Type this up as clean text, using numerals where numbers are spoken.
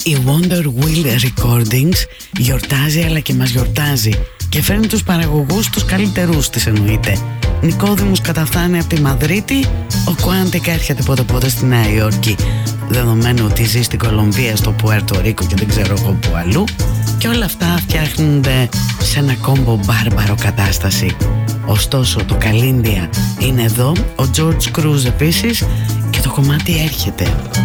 Η Wonder Wheel Recordings γιορτάζει αλλά και μας γιορτάζει και φέρνει τους παραγωγούς τους καλύτερους της, εννοείται. Νικόδημος καταφθάνει από τη Μαδρίτη, ο Quantic έρχεται πότε στη Νέα Υόρκη, δεδομένου ότι ζει στην Κολομβία, στο Πουέρτο Ρίκο και δεν ξέρω εγώ που αλλού, και όλα αυτά φτιάχνονται σε ένα κόμπο μπάρμπαρο κατάσταση. Ωστόσο το Καλίνδια είναι εδώ, ο George Cruz επίσης, και το κομμάτι έρχεται.